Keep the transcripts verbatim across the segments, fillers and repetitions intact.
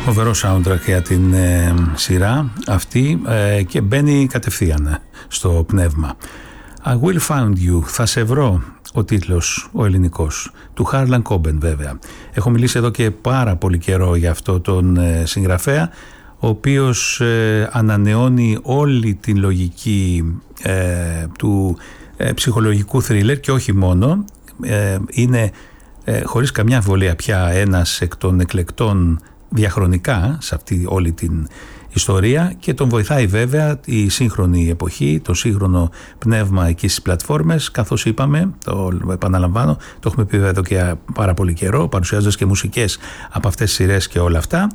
Φοβερό soundtrack για την ε, σειρά αυτή ε, και μπαίνει κατευθείαν στο πνεύμα. I will find you, θα σε βρω, ο τίτλος ο ελληνικός του Harlan Coben βέβαια. Έχω μιλήσει εδώ και πάρα πολύ καιρό για αυτό τον ε, συγγραφέα, ο οποίος ε, ανανεώνει όλη την λογική ε, του ε, ψυχολογικού θρίλερ και όχι μόνο. ε, είναι ε, χωρίς καμιά αμφιβολία πια ένας εκ των εκλεκτών διαχρονικά σε αυτή όλη την ιστορία και τον βοηθάει βέβαια η σύγχρονη εποχή, το σύγχρονο πνεύμα εκεί στις πλατφόρμες, καθώς είπαμε, το επαναλαμβάνω, το έχουμε πει εδώ και πάρα πολύ καιρό, παρουσιάζοντας και μουσικές από αυτές τις σειρές και όλα αυτά.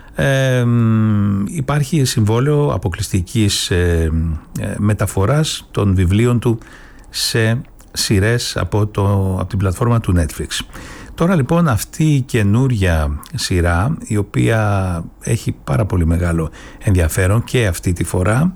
Ε, υπάρχει συμβόλαιο αποκλειστικής ε, ε, μεταφοράς των βιβλίων του σε σειρές από, το, από την πλατφόρμα του Netflix. Τώρα λοιπόν αυτή η καινούρια σειρά, η οποία έχει πάρα πολύ μεγάλο ενδιαφέρον και αυτή τη φορά,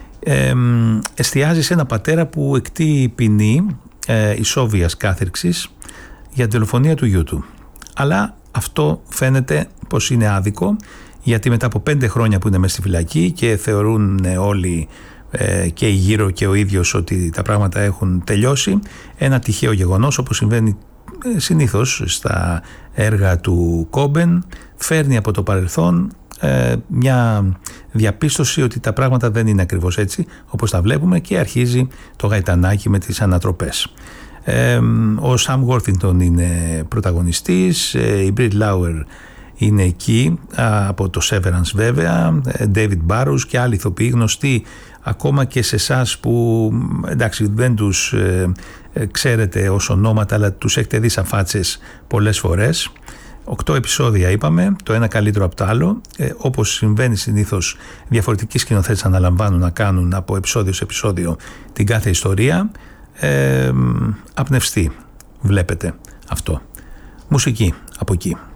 ε, εστιάζει σε ένα πατέρα που εκτεί ποινή ε, ισόβιας κάθυρξης για τη δολοφονία του γιού του. Αλλά αυτό φαίνεται πως είναι άδικο, γιατί μετά από πέντε χρόνια που είναι μέσα στη φυλακή και θεωρούν όλοι ε, και η γύρω και ο ίδιος ότι τα πράγματα έχουν τελειώσει, ένα τυχαίο γεγονός, όπως συμβαίνει συνήθως στα έργα του Κόμπεν, φέρνει από το παρελθόν ε, μια διαπίστωση ότι τα πράγματα δεν είναι ακριβώς έτσι όπως τα βλέπουμε και αρχίζει το γαϊτανάκι με τις ανατροπές. Ε, ο Σαμ Worthington είναι πρωταγωνιστής, ε, η Brit Lauer είναι εκεί από το Severance βέβαια, David Barrows και άλλοι ηθοποιοί γνωστοί ακόμα και σε εσάς που εντάξει δεν τους ε, ε, ξέρετε ως ονόματα, αλλά τους έχετε δει σαν φάτσες πολλές φορές. Οκτώ επεισόδια είπαμε, το ένα καλύτερο από το άλλο, ε, όπως συμβαίνει συνήθως διαφορετικοί σκηνοθέτες αναλαμβάνουν να κάνουν από επεισόδιο σε επεισόδιο την κάθε ιστορία. ε, Απνευστή βλέπετε αυτό. Μουσική από εκεί.